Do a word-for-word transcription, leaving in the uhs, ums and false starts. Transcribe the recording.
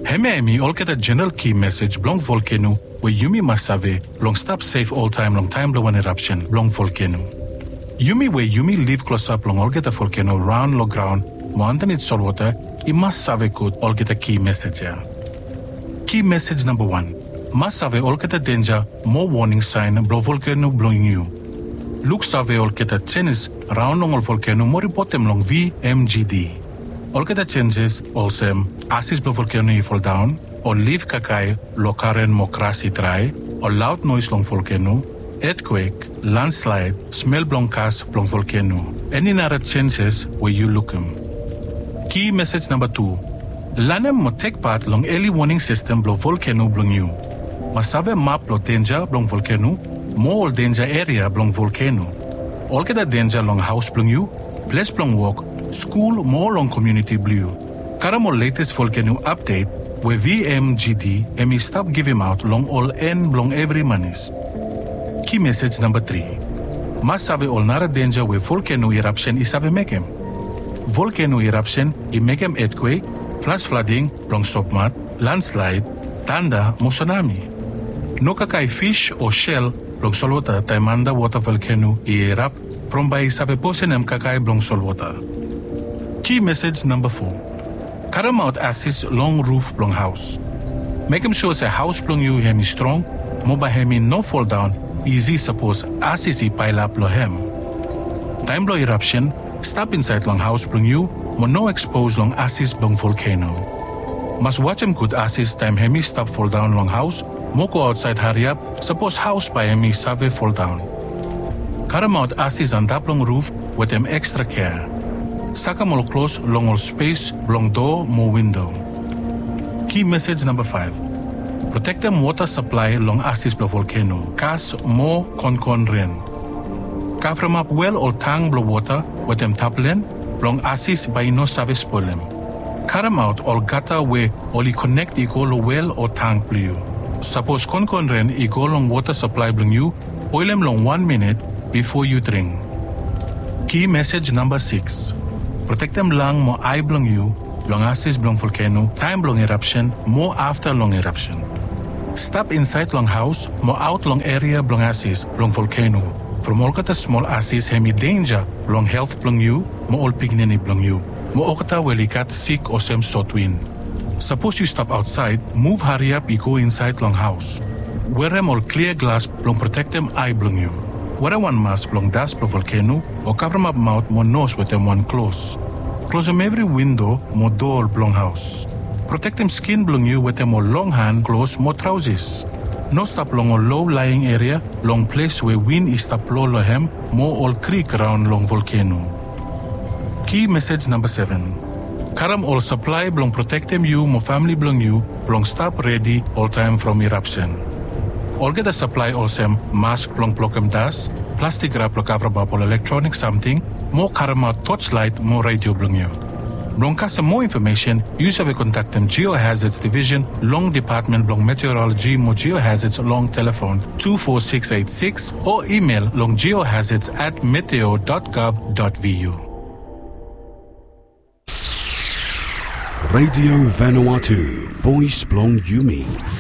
Heme emi all get a general key message blong volcano where Yumi Masave long stop safe all time long time blow one eruption blong volcano. Yumi where Yumi live close up long all get a volcano round low ground mo underneath salt water I must save could all get a key message here. Key message number one. Must save all get a danger more warning sign blow volcano blowing you. Look save all get a changes round long all volcano more bottom long V M G D. All get a changes also assist blow volcano you fall down or leave kakai lokaren mo crashy dry or loud noise long volcano. Earthquake, landslide, smell blong cast blong volcano. Any other chances where you look them. Key message number two. Lanem mo take part long early warning system blow volcano blong you. Masabe map blow danger blong volcano. More danger area blong volcano. All get a danger long house blong you. Place blong walk. School more long community blue. Karamo latest volcano update where V M G D and me stop giving out long all end blong every manis. Key message number three. Mas sabe all nara danger where volcano eruption is sabe make him. Volcano eruption I make him earthquake, flash flooding, long submat, landslide, tanda, mo tsunami. No kakai fish or shell long solwater taimanda water volcano I erupt from by sabe posenem kakai blong solwater. Key message number four. Karam out assist long roof blong house. Make him sure say house blong you hemi strong, mo ba hemi no fall down. Easy suppose assisi pile up lohem. Time blow eruption, stop inside long house bring you, mo no expose long assist blong volcano. Must watch him good assist time hemi stop fall down long house, mo go outside hurry up, suppose house by hemi save fall down. Karam out assist on top long roof with them extra care. Saka mo close long all space, long door, mo window. Key message number five. Protect them water supply long assist blow volcano. Kas more con-con rain. Cover them up well or tang blow water with them taplen long assist by no service spoilem. Karam out all gata where only connect equal well or tank blue. Suppose con-con rain equal long water supply bring you, oil them long one minute before you drink. Key message number six. Protect them long more eye blong you, long assist blong volcano, time blong eruption, more after long eruption. Stop inside long house, mo out long area blong assist, blong volcano. From all kata small assist hemi danger, long health blong you, mo all pignini blong you. Mo okata welikat sick or sem short wind. Suppose you stop outside, move hurry up, you go inside long house. Wear them all clear glass, blong protect them eye blong you. Wear one mask blong dust blong volcano, or cover them up mouth, mo nose with them one close. Close them every window, mo door blong house. Protect them skin blong you with them more long hand close more trousers. No stop long or low lying area, long place where wind is stop low lohem, more all creek around long volcano. Key message number seven. Karam all supply blong protect them you, more family blong you, blong stop ready all time from eruption. All get a supply also mask blong block dust, plastic wrap block cover bubble electronic something, more karam out torchlight, more radio blong you. Blong some more information, use have a contact them Geohazards Division, Long Department Blong Meteorology, Mo Geohazards Long Telephone two four six eight six or email long geohazards at meteo dot gov dot v u. Radio Vanuatu, Voice Blong Yumi.